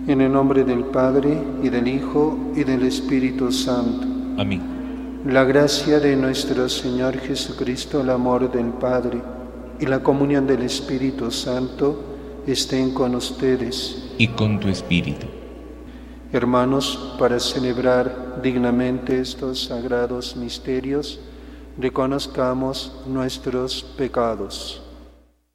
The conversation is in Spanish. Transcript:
En el nombre del Padre, y del Hijo, y del Espíritu Santo. Amén. La gracia de nuestro Señor Jesucristo, el amor del Padre y la comunión del Espíritu Santo estén con ustedes. Y con tu espíritu. Hermanos, para celebrar dignamente estos sagrados misterios, reconozcamos nuestros pecados.